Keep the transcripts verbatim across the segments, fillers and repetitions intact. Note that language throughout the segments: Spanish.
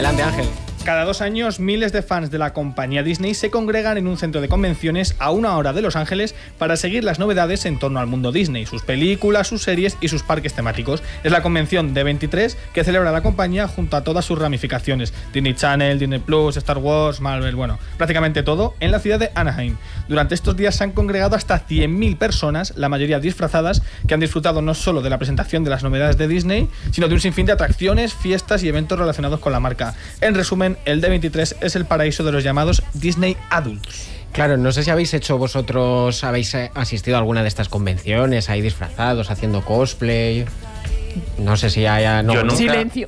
Adelante, Ángel. Cada dos años, miles de fans de la compañía Disney se congregan en un centro de convenciones a una hora de Los Ángeles para seguir las novedades en torno al mundo Disney, sus películas, sus series y sus parques temáticos. Es la convención D veintitrés que celebra la compañía junto a todas sus ramificaciones: Disney Channel, Disney Plus, Star Wars, Marvel, bueno, prácticamente todo, en la ciudad de Anaheim. Durante estos días se han congregado hasta cien mil personas, la mayoría disfrazadas, que han disfrutado no solo de la presentación de las novedades de Disney, sino de un sinfín de atracciones, fiestas y eventos relacionados con la marca. En resumen, el D veintitrés es el paraíso de los llamados Disney Adults. Claro, no sé si habéis hecho vosotros, habéis asistido a alguna de estas convenciones, ahí disfrazados, haciendo cosplay. No sé si haya... No, yo nunca, Silencio.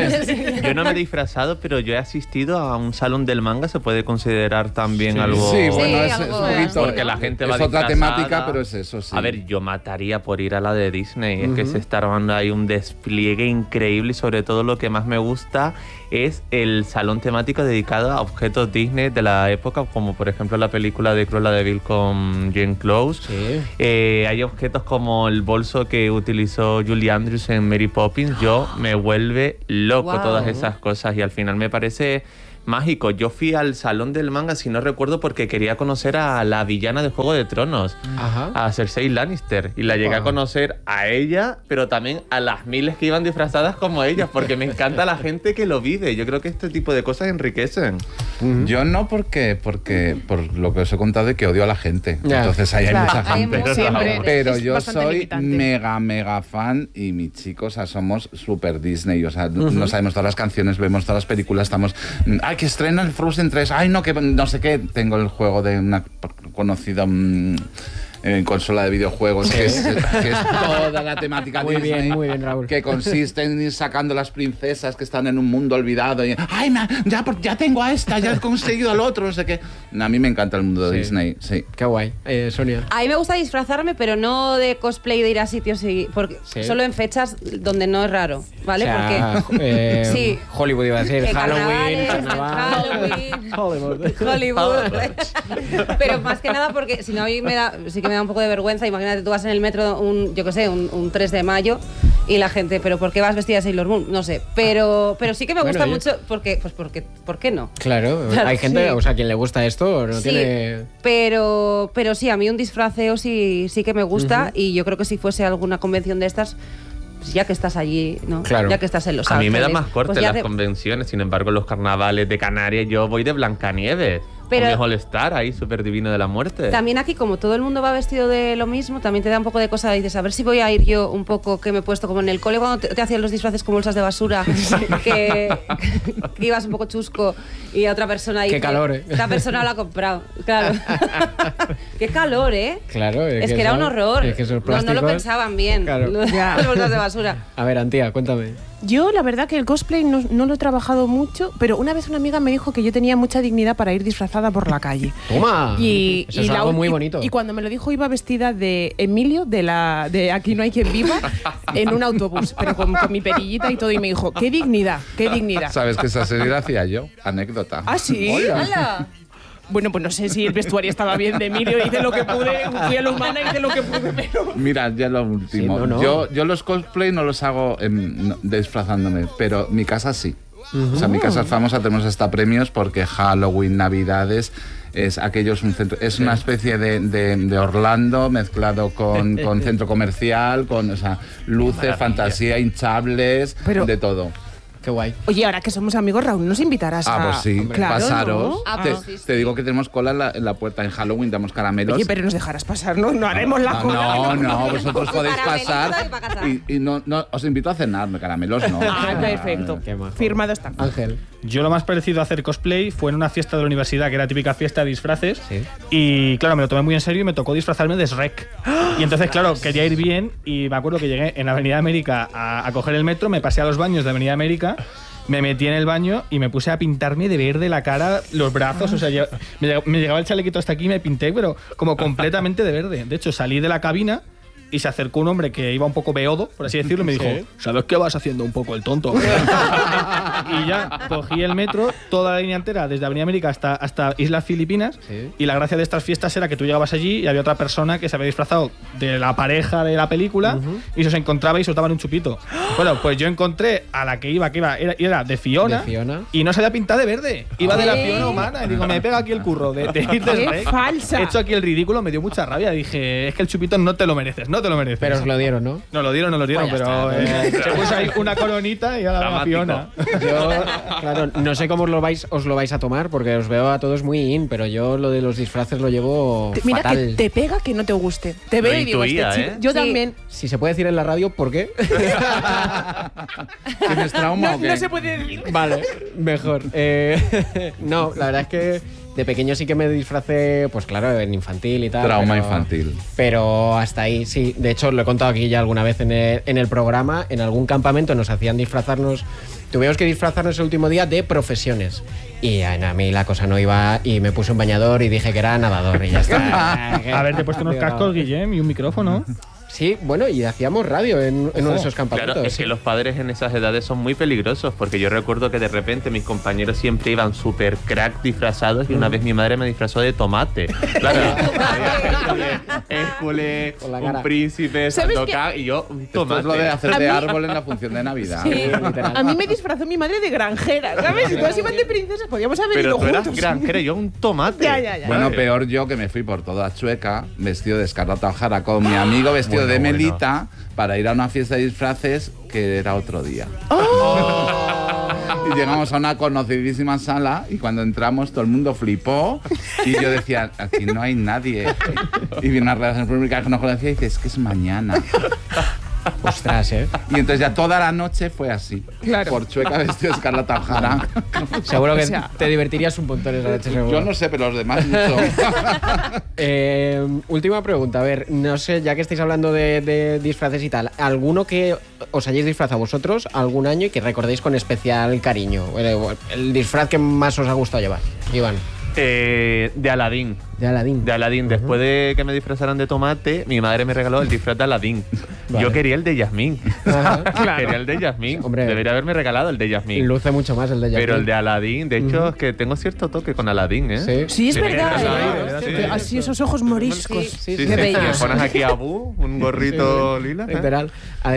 Yo no me he disfrazado, pero yo he asistido a un salón del manga. ¿Se puede considerar también sí. algo...? Sí, bueno, sí, es, algo, es un poquito... Porque la gente va es otra disfrazada. temática, pero es eso, sí. A ver, yo mataría por ir a la de Disney. Uh-huh. Es que se está armando ahí un despliegue increíble y sobre todo lo que más me gusta es el salón temático dedicado a objetos Disney de la época, como por ejemplo la película de Cruella de Vil con Glenn Close. Sí. Eh, hay objetos como el bolso que utilizó Julie Andrews en Mary Poppins. Yo me vuelve loco Wow. todas esas cosas y al final me parece mágico. Yo fui al salón del manga, si no recuerdo, porque quería conocer a la villana de Juego de Tronos, Ajá. a Cersei Lannister, y la llegué a conocer a ella, pero también a las miles que iban disfrazadas como ellas, porque me encanta la gente que lo vive. Yo creo que este tipo de cosas enriquecen. Uh-huh. Yo no porque, porque por lo que os he contado de que odio a la gente. Ya. Entonces ahí hay Claro, mucha hay gente. mucha Siempre. Pero es yo bastante soy limitante. mega, mega fan y mis chicos, o sea, somos super Disney. O sea, uh-huh. no sabemos todas las canciones, vemos todas las películas, estamos... ¡Ay, que estrena el Frozen tres! ¡Ay, no, que no sé qué! Tengo el juego de una conocida... Mmm, en consola de videojuegos, que es, que es toda la temática Muy Disney, bien, muy bien, Raúl. que consiste en ir sacando las princesas que están en un mundo olvidado y, ¡ay, ma, ya, ya tengo a esta, ya he conseguido al otro! No sé qué. A mí me encanta el mundo de Sí. Disney, sí. Qué guay. Eh, Sonia. A mí me gusta disfrazarme, pero no de cosplay de ir a sitios y, porque Sí. solo en fechas donde no es raro, ¿vale? O sea, porque eh, Sí. Hollywood iba a decir, En Halloween, carnavales, en carnaval. Halloween. Hollywood. Hollywood. Pero más que nada porque si no, a mí me da, sí que me da un poco de vergüenza. Imagínate, tú vas en el metro, un, yo qué sé, un, un tres de mayo y la gente, ¿pero por qué vas vestida de Sailor Moon? No sé, pero, pero sí que me gusta Bueno, mucho porque, pues porque, ¿por qué no? Claro, Claro, hay gente, sí. o sea, quien le gusta esto no Sí, tiene... pero, pero sí, a mí un disfraceo sí, sí que me gusta. Ujú. Y yo creo que si fuese alguna convención de estas, pues ya que estás allí, ¿no? Claro. Ya que estás en Los A mí Ángeles. me da más corte pues ya las te- convenciones, sin embargo, los carnavales de Canarias, yo voy de Blancanieves. Pero- Con mi All-Star ahí, súper divino de la muerte. También aquí, como todo el mundo va vestido de lo mismo, también te da un poco de cosa. Dices, a ver si voy a ir yo un poco, que me he puesto como en el cole cuando te, te hacían los disfraces con bolsas de basura, que, que ibas un poco chusco y a otra persona dice, Qué calor, ¿eh? Esta persona lo ha comprado. Claro. Qué calor, ¿eh? Claro, Es que era un eso- horror. es que esos no, no lo plásticos- pensaban bien. Claro. Las bolsas de basura. A ver, Antía, cuéntame. Yo, la verdad, que el cosplay no, no lo he trabajado mucho, pero una vez una amiga me dijo que yo tenía mucha dignidad para ir disfrazada por la calle. ¡Toma! Y, Eso y es la algo ul- muy y- bonito. Y cuando me lo dijo, iba vestida de Emilio, de la de Aquí no hay quien viva, en un autobús, pero con, con mi perillita y todo. Y me dijo, ¡qué dignidad! ¡Qué dignidad! ¿Sabes que esa serie la hacía yo? Anécdota. ¿Ah, sí? ¡Hala! Bueno, pues no sé si el vestuario estaba bien de Emilio, hice lo que pude, fui a la humana, hice lo que pude, pero... Mira, ya lo último. Sí, no, no. Yo, yo los cosplay no los hago em, no, disfrazándome, pero mi casa sí. O sea, mi casa es famosa, tenemos hasta premios porque Halloween, Navidades, es aquello es un centro, es una especie de, de, de Orlando mezclado con, con centro comercial, con, o sea, luces, fantasía, hinchables, Pero- de todo. Qué guay. Oye, ahora que somos amigos, Raúl, ¿nos invitarás a...? Ah, pues sí, Claro, pasaros. ¿no? Ah, te, pues sí, sí. te digo que tenemos cola en la, en la puerta. En Halloween damos caramelos. Oye, pero nos dejarás pasar, ¿no? No haremos la no, cola. no, no, vosotros podéis Caramelito pasar y pa' casa. y, y no, no, os invito a cenar, caramelos no. Ah, perfecto. Qué majo. Firmado está. Ángel. Yo lo más parecido a hacer cosplay fue en una fiesta de la universidad, que era típica fiesta de disfraces. Sí. Y claro, me lo tomé muy en serio y me tocó disfrazarme de Shrek. Y entonces, claro, quería ir bien y me acuerdo que llegué en Avenida América a, a coger el metro, me pasé a los baños de Avenida América, me metí en el baño y me puse a pintarme de verde la cara, los brazos, o sea, ya- me, lleg- me llegaba el chalequito hasta aquí y me pinté, pero como completamente de verde. De hecho, salí de la cabina y se acercó un hombre que iba un poco beodo, por así decirlo, y me dijo, Sí. ¿sabes qué vas haciendo un poco el tonto? Y ya cogí el metro, toda la línea entera, desde Avenida América hasta, hasta Islas Filipinas, Sí. y la gracia de estas fiestas era que tú llegabas allí y había otra persona que se había disfrazado de la pareja de la película Ujú. y se os encontraba y se os daban un chupito. Bueno, pues yo encontré a la que iba, que iba, era, era de Fiona, De Fiona. y no se había pintado de verde. Iba de la ¿Qué? Fiona humana. Y digo, me pega aquí el curro de, de ir de ¡Qué Shrek. falsa! He hecho aquí el ridículo, me dio mucha rabia. Dije, es que el chupito no te lo mereces, no te lo mereces. Pero os lo dieron, ¿no? No lo dieron, no lo dieron, Pues ya pero está. eh, se puso ahí una coronita y ahora la Dramático. Fiona. Yo, claro, no sé cómo os lo, vais, os lo vais a tomar, porque os veo a todos muy in, pero yo lo de los disfraces lo llevo Te- Mira fatal. que te pega que no te guste. Te veo y digo, intuía, este ¿eh? chico- Yo Sí. también. Si se puede decir en la radio, ¿por qué? ¿Tienes trauma No, o qué? no se puede decir. Vale, mejor. Eh, no, la verdad es que de pequeño sí que me disfracé, pues claro, en infantil y tal. Trauma pero- infantil. Pero hasta ahí, sí. De hecho, lo he contado aquí ya alguna vez en el, en el programa. En algún campamento nos hacían disfrazarnos. Tuvimos que disfrazarnos el último día de profesiones. Y a, a mí la cosa no iba. Y me puse un bañador y dije que era nadador y ya está. A ver, te he puesto unos Digo, cascos, Guillem, y un micrófono. Sí, bueno, y hacíamos radio en, en uno de esos campamentos. Claro, es sí. que los padres en esas edades son muy peligrosos, porque yo recuerdo que de repente mis compañeros siempre iban súper crack disfrazados y una vez mi madre me disfrazó de tomate. Claro, Hércules, Con la un cara. príncipe, ¿Sabes Sandokan y yo un Esto tomate. es lo de hacer A de mí- árbol en la función de Navidad. Sí, literal. A mí me disfrazó mi madre de granjera, ¿sabes? Si todas iban de princesas, podíamos haber Pero ido tú eras juntos. granjero, yo un tomate. Ya, ya, ya. Bueno, ¿Sabes? peor yo que me fui por toda Chueca vestido de Escarlata O'Hara con mi amigo vestido Bueno, de bueno. Melita para ir a una fiesta de disfraces que era otro día. Y llegamos a una conocidísima sala y cuando entramos todo el mundo flipó y yo decía, aquí no hay nadie. Y viene una relación pública que no conocía y dice, es que es mañana. Ostras, ¿eh? Y entonces ya toda la noche fue así. Claro. Por Chueca vestido de Escarlata O'Hara. Seguro que O sea- te divertirías un montón esa noche, seguro. Yo no sé, pero los demás mucho. Eh, última pregunta, a ver, no sé, ya que estáis hablando de, de disfraces y tal, ¿alguno que os hayáis disfrazado vosotros algún año y que recordéis con especial cariño? El, el disfraz que más os ha gustado llevar, Iván. Eh, de Aladín. De Aladín. De Aladín. Después de que me disfrazaran de tomate, mi madre me regaló el disfraz de Aladín. Vale. Yo quería el de Yasmín. Ajá. Quería el de Yasmín. Hombre. Debería haberme regalado el de Yasmín. Luce mucho más el de Jackie. Pero el de Aladín, de hecho, es que tengo cierto toque con Aladín, ¿eh? Sí. Sí, es Sí, verdad. sí, ¿eh? sí, Que sí. Así esos ojos moriscos. Sí, Sí, sí, sí, Qué sí. bellos. Me pones aquí a Bu, un gorrito lila. ¿eh? Literal.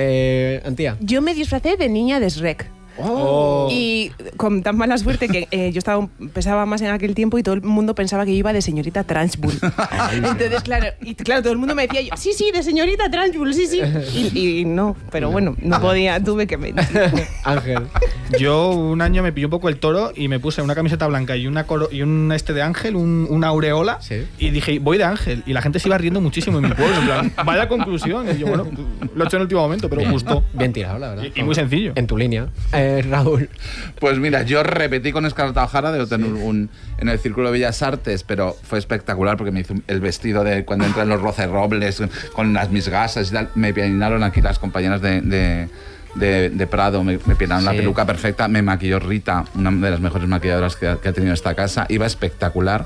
Eh, Antía. Yo me disfracé de niña de Shrek. Oh. Y con tan mala suerte que eh, yo estaba pesaba más en aquel tiempo y todo el mundo pensaba que iba de señorita Trunchbull. Entonces, claro, y claro, todo el mundo me decía, yo, sí, sí, de señorita Trunchbull, sí, sí. Y, y no, pero bueno, no podía, tuve que mentir. Ángel. Yo un año me pilló un poco el toro y me puse una camiseta blanca y una coro- y un este de ángel, un, una aureola, Sí. y dije, voy de ángel. Y la gente se iba riendo muchísimo en mi pueblo. En plan, vaya conclusión. Y yo, bueno, lo he hecho en el último momento, pero Bien. justo. Bien tirado, la verdad. Y- y muy sencillo. En tu línea. Eh, Raúl. Pues mira, yo repetí con Escarlata O'Hara, debo tener un, en el Círculo de Bellas Artes, pero fue espectacular porque me hizo el vestido de cuando entran los rocerrobles con las mis gasas y tal. Me peinaron aquí las compañeras de, de, de- de Prado, me, me peinaron la Sí. peluca perfecta, me maquilló Rita, una de las mejores maquilladoras que ha, que ha tenido esta casa, iba espectacular.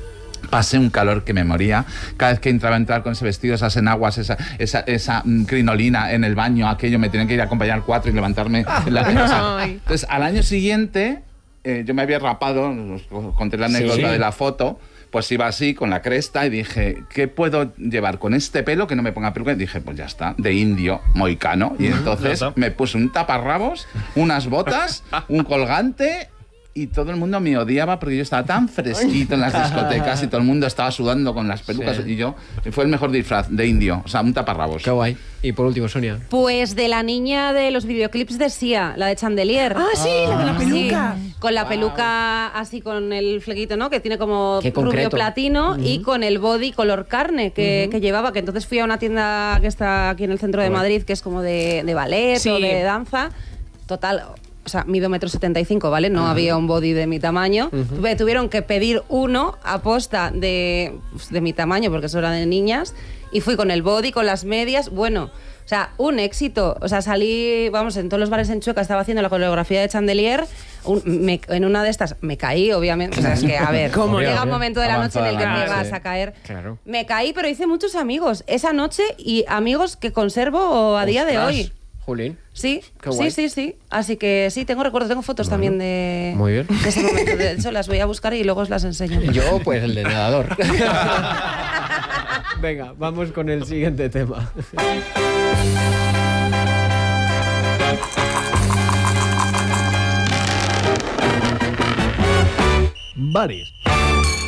Pasé un calor que me moría. Cada vez que entraba a entrar con ese vestido, esas enaguas, esa, esa, esa mm, crinolina en el baño, aquello, me tenían que ir a acompañar cuatro y levantarme. En la, o sea, Ay. entonces, al año siguiente, eh, yo me había rapado, os conté la anécdota Sí. de la foto, pues iba así, con la cresta, y dije, ¿qué puedo llevar con este pelo que no me ponga peluca? Y dije, pues ya está, de indio, moicano. Y entonces Ya está. me puse un taparrabos, unas botas, un colgante... Y todo el mundo me odiaba porque yo estaba tan fresquito en las discotecas y todo el mundo estaba sudando con las pelucas. Sí. Y yo, fue el mejor disfraz de indio, o sea, un taparrabos. Qué guay. Y por último, Sonia. Pues de la niña de los videoclips de Sia, la de Chandelier. Ah, sí, la de la peluca. Sí, con la peluca así con el flequito, ¿no? Que tiene como Qué rubio concreto. platino y con el body color carne que, que llevaba. Que entonces fui a una tienda que está aquí en el centro de Guay. Madrid, que es como de, de ballet Sí. o de danza. Total. O sea, mido metro setenta y cinco, ¿vale? No había un body de mi tamaño. Tuve- Tuvieron que pedir uno a posta de, pues, de mi tamaño, porque eso era de niñas. Y fui con el body, con las medias. Bueno, o sea, un éxito. O sea, salí, vamos, en todos los bares en Chueca estaba haciendo la coreografía de Chandelier. un- me- en una de estas me caí, obviamente. O sea, es que, a ver, ¿Cómo llega no? un momento de la noche en el que Avanzada te la vas noche. a caer. Claro. Me caí, pero hice muchos amigos esa noche y amigos que conservo a día de Ostras, hoy. Jolín. Sí, Qué sí, guay. sí, sí. Así que sí, tengo recuerdos, tengo fotos también de, muy bien. de ese momento. De hecho, las voy a buscar y luego os las enseño. Yo, pues el de nadador. Venga, vamos con el siguiente tema. Bares.